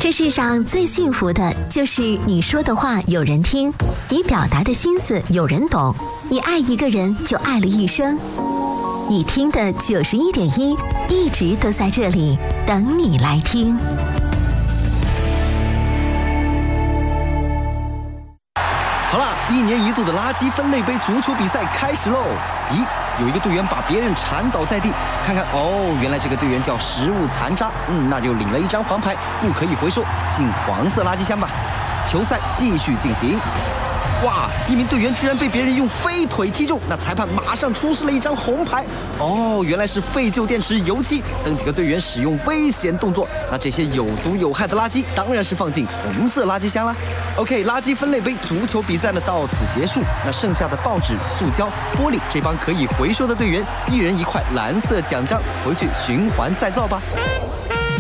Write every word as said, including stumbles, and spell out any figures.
这世上最幸福的就是你说的话有人听，你表达的心思有人懂，你爱一个人就爱了一生。你听的九十一点一，一直都在这里等你来听。 好啦，一年一度的垃圾分类杯足球比赛开始喽！咦，有一个队员把别人铲倒在地，看看哦，原来这个队员叫食物残渣，嗯，那就领了一张黄牌，不可以回收，进黄色垃圾箱吧。球赛继续进行。哇！一名队员居然被别人用飞腿踢中，那裁判马上出示了一张红牌。哦，原来是废旧电池、油漆等几个队员使用危险动作。那这些有毒有害的垃圾当然是放进红色垃圾箱啦。OK， 垃圾分类杯足球比赛呢到此结束。那剩下的报纸、塑胶、玻璃，这帮可以回收的队员，一人一块蓝色奖章，回去循环再造吧。